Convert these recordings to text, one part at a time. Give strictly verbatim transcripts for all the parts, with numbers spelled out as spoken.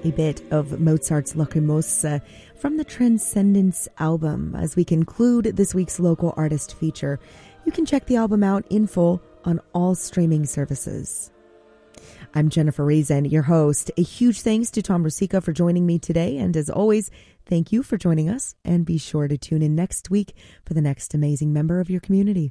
a bit of Mozart's Lacrimosa from the Transcendence album. As we conclude this week's local artist feature, you can check the album out in full on all streaming services. I'm Jennifer Reason, your host. A huge thanks to Tom Rosica for joining me today. And as always, thank you for joining us. And be sure to tune in next week for the next amazing member of your community.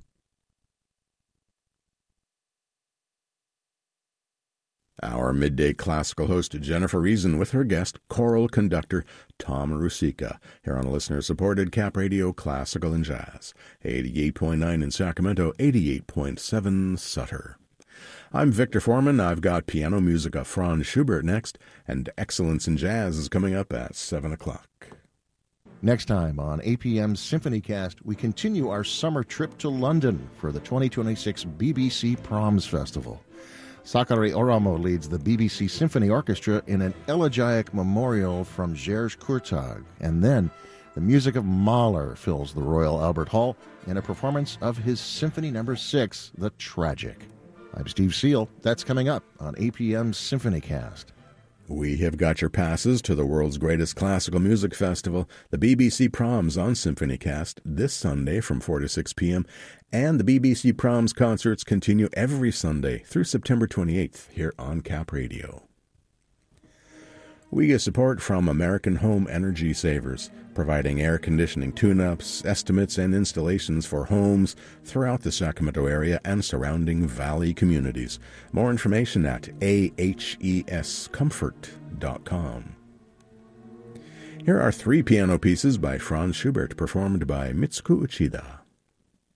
Our midday classical host, Jennifer Reason, with her guest, choral conductor Tom Rosica, here on listener-supported Cap Radio Classical and Jazz, eighty-eight point nine in Sacramento, eighty-eight point seven Sutter. I'm Victor Foreman. I've got piano music of Franz Schubert next, and Excellence in Jazz is coming up at seven o'clock. Next time on A P M's SymphonyCast, we continue our summer trip to London for the twenty twenty-six B B C Proms Festival. Sakari Oramo leads the B B C Symphony Orchestra in an elegiac memorial from Georges Courtag, and then the music of Mahler fills the Royal Albert Hall in a performance of his Symphony Number Six, The Tragic. I'm Steve Seal. That's coming up on A P M's SymphonyCast. We have got your passes to the world's greatest classical music festival, the B B C Proms on SymphonyCast, this Sunday from four to six p.m., and the B B C Proms concerts continue every Sunday through September twenty-eighth here on Cap Radio. We get support from American Home Energy Savers, providing air conditioning tune-ups, estimates, and installations for homes throughout the Sacramento area and surrounding valley communities. More information at a h e s comfort dot com. Here are three piano pieces by Franz Schubert, performed by Mitsuko Uchida.